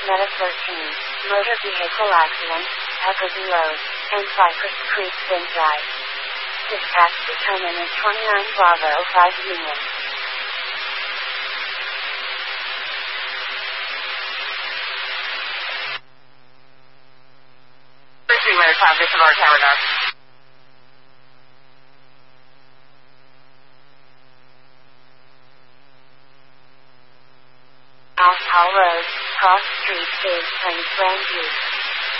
Meta 13, motor vehicle accident, Pepperby Road, and Cypress Creek, Bend Drive. Dispatch determinant 29 Bravo 5 Union. Minute 5, this is our tower now. Off Hall Road, Cross Street, Dave Plains, Grandview.